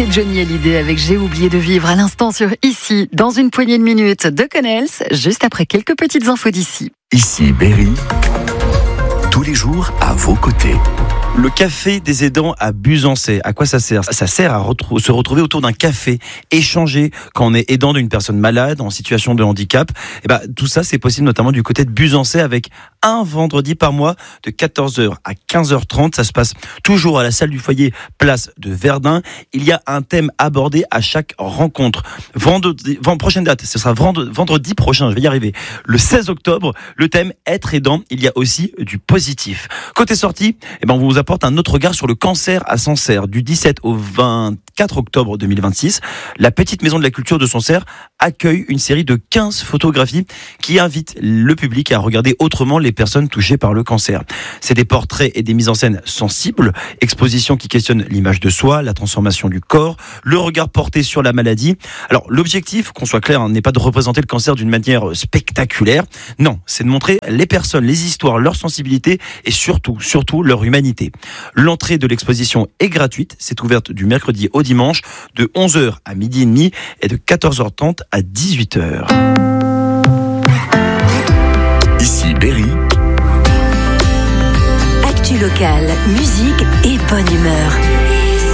C'était Johnny Hallyday avec J'ai oublié de vivre à l'instant sur Ici, dans une poignée de minutes de Connels, juste après quelques petites infos d'ici. Ici Berry, tous les jours à vos côtés. Le café des aidants à Buzancais, à quoi ça sert ? Ça sert à se retrouver autour d'un café, échanger quand on est aidant d'une personne malade, en situation de handicap. Et tout ça, c'est possible notamment du côté de Buzancais avec un vendredi par mois de 14h à 15h30. Ça se passe toujours à la salle du foyer, place de Verdun. Il y a un thème abordé à chaque rencontre. Prochaine date, ce sera vendredi prochain, je vais y arriver. Le 16 octobre, le thème être aidant. Il y a aussi du positif. Côté sortie, on vous apporte un autre regard sur le cancer à Sancerre. Du 17 au 24 octobre 2026, la petite maison de la culture de Sancerre accueille une série de 15 photographies qui invitent le public à regarder autrement les personnes touchées par le cancer. C'est des portraits et des mises en scène sensibles, expositions qui questionnent l'image de soi, la transformation du corps, le regard porté sur la maladie. Alors l'objectif, qu'on soit clair, n'est pas de représenter le cancer d'une manière spectaculaire. Non, c'est de montrer les personnes, les histoires, leur sensibilité et surtout leur humanité. L'entrée de l'exposition est gratuite, c'est ouverte du mercredi au dimanche de 11h à midi et demi et de 14h30 à 18h. Ici Berry. Actu locale, musique et bonne humeur.